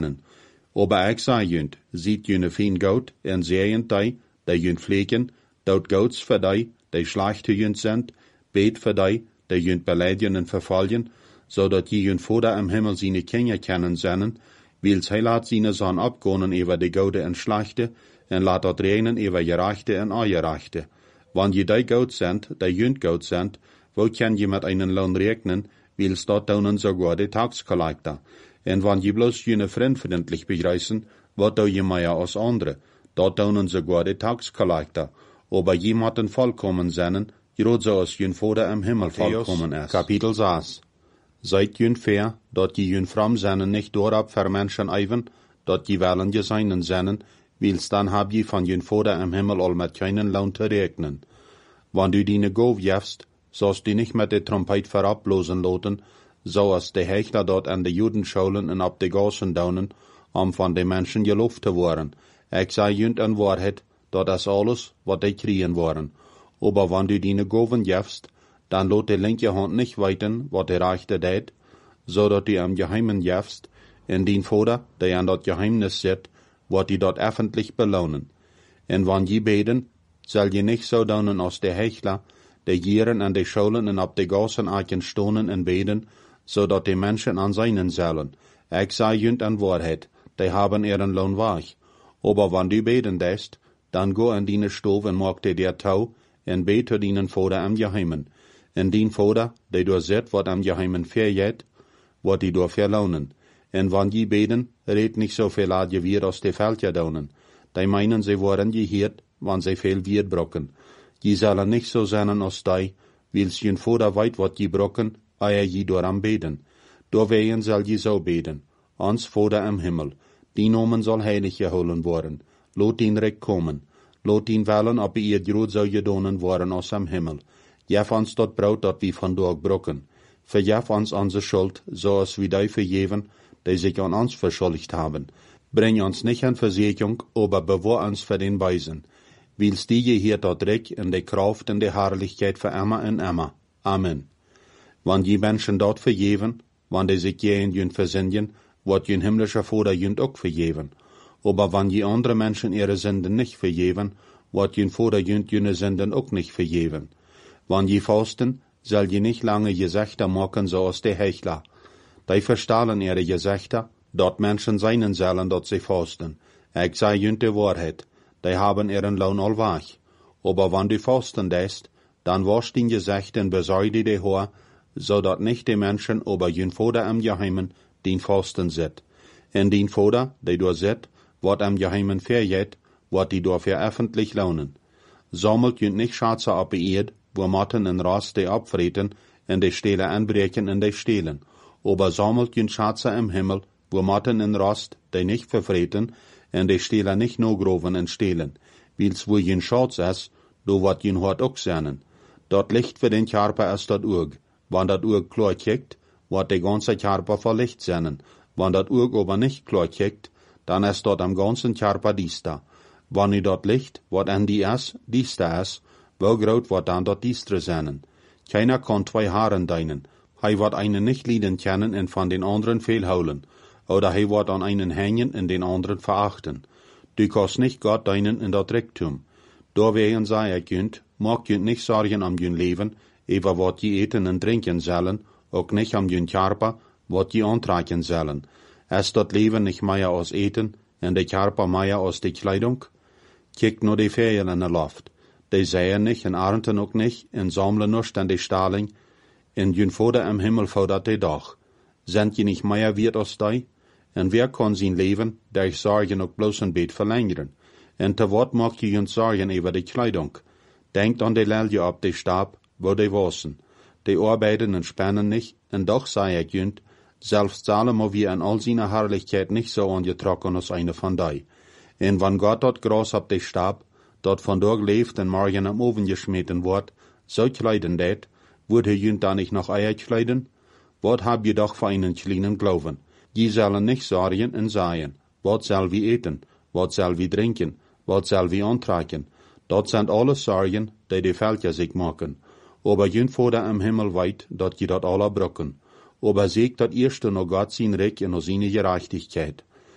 kennen. Aber ich sag jünt, sieht jüne fien Gout, en sehen die jünt pflegen, dort Gouts für die schlecht zu jünt sind, bet für die jünt beleidigen und verfallen, so dat je jünt Vater im Himmel seine Kinder kennen sennen, wils hij laat seine Sohn abgonen über die Goude en schlechte, en laat dat reinen über gerechte en ongerechte. Wann je die Gout sind, die jünt Gout sind, wo kann je mit einen Lohn rechnen, wils dat daunen sogar die Taxkollektor. En wann je bloß jene freundlich begreißen, wat je mehr als andere, dat daunen sogar die Taxkollektor. Aber jemanden vollkommen sennen, grad so als jün Vater im Himmel vollkommen ist. Kapitel 6. Seid jün fair, dat je jün fram sennen nicht dorab für Menschen eiven, dat je wollen je seinen sennen, wils dann hab je von jün Vater im Himmel all mit keinen Lohn zu rechnen. Wann du dine Gov jefst, sollst du nicht mit der Trompet verablosen loten, so als die Hechler dort an de Judenschulen und ab de Gassen daunen, von de Menschen gelobt zu worden. Ich sei jünt an Wahrheit, dat is alles, wat die kriegen worden. Aber wann du dine Goven jefst, dann lot die linke Hand nicht weiten, wat die rechte tät, so dat du am Geheimen jefst, in den Vater, der an dat Geheimnis sit, wat die dort öffentlich belohnen. En wann je beten, soll je nicht so daunen als de Hechler, die gieren an de Schulen und ab de Gassen eiken stonen en beten, so dat die Menschen an seinen sollen. Ich sei jünt an Wahrheit, die haben ihren Lohn weich. Aber wann du beten dest, dann go an dine Stove und mag dir Tau, en bete dinen Vater am Geheimen. En dien Vater, der du seht, wat am Geheimen verjet, wat die du verlaunen. En wann die beten, red nicht so viel ad je wir aus de Felder daunen. Die meinen, sie worden gehiert, wann sie viel wir brocken. Die sollen nicht so sein als die, wils jün Vater weit wat die brocken, eier je door am beten. Door wehen soll je so beten. Ans Vater im Himmel. Die Nomen soll heilig geholen worden. Lot ihn recht kommen. Lot ihn wählen, ob ihr grod so gedonen worden aus am Himmel. Jef ons dat Brot, dat wie van door brokken. Verjef ons onze Schuld, so als wie die vergeven, die sich an uns verschuldigt haben. Bring uns nicht in Versuchung, aber bewahr uns für den Weisen. Wils die je hier dort Reck in der Kraft und der Herrlichkeit für immer und immer. Amen. Wann die Menschen dort vergeven, wann die sich je in jün versinnen, wird jün himmlischer Vater jünt auch vergeven. Aber wann je andere Menschen ihre Sünden nicht vergeven, wird jün Vater jünt jüne Sünden auch nicht vergeven. Wann je fasten, soll je nicht lange Gesächter machen, so als die Hechler. Die verstahlen ihre Gesächter, dort Menschen seinen sollen, dort sie fasten. Ich sei jünt die Wahrheit, die haben ihren Lohn allweich. Aber wann du fasten dest, dann wasch den Gesächter und besäude die Haar, so dat nicht die Menschen, aber jün Vater am Geheimen, den fasten sit. En den Vater, der du sit, wat am Geheimen verjet, wat die dafür öffentlich lohnen. Sammelt jünt nicht Schatze ab Erd, wo Matten en Rast die abfreten, en die Stele anbrechen en die stehlen. Aber sammelt jünt Schatze im Himmel, wo Matten en Rast die nicht verfreten, en die Stele nicht no groven en stehlen. Wils wo jünt Schatz is, do wat jünt hort auch seinen. Dort Licht für den Körper ist dat Urg. Wann dat Urg klar kickt, wat die ganze Körper vor Licht seinen. Wann dat Urg aber nicht klar kickt, dann ist dort am ganzen Körper Diester. Wann i dort Licht, wat an die is, Diester is, wo groot wat dann dort Diestre seinen. Keiner kann zwei Haaren deinen. Hij wat einen nicht lieben kennen und von den anderen fehlholen. Oder hij wat an einen hängen und den anderen verachten. Du kannst nicht Gott deinen in dat Rektum. Daarbij sei ich jünt, mag jünt nicht sorgen am jün Leben, über wat je eten und trinken sollen, auch nicht am jün Körper, wat je antreiken sollen. Ist dat Leben nicht mehr aus Eten, und der Körper mehr aus der Kleidung? Kijkt nur die Ferien in der Luft. Die säen nicht, und ernten auch nicht, und sammeln nicht an die Stahling, und jün Vater im Himmel fordert die doch. Sind je nicht mehr wert als die? Und wer kann sein Leben, durch Sorgen auch bloß ein Bett verlängern? Und te wat mag je jünt sorgen über die Kleidung? Denkt an die Lelje ab die Stab, wo die wassen. Die arbeiten und spannen nicht, und doch sei ich jünt, selbst Salomo wie in all seiner Herrlichkeit nicht so angetrocken als eine von die. Und wenn Gott dort Gras ab die Stab, dort von dort lebt und morgen am Ofen geschmeten wird, so kleiden det, würde jünt da nicht noch Eier kleiden? Wat hab je doch für einen kleinen Glauben? Die sollen nicht sorgen und sagen, wat soll wir eten, wat soll wir trinken, wat soll wir antreiken? Dort sind alles Sorgen, die Völker sich machen. Aber jünt Vater im Himmel weit, dat je dat alle brocken. Aber seht dat erste noch Gott sein Recht und seine Gerechtigkeit.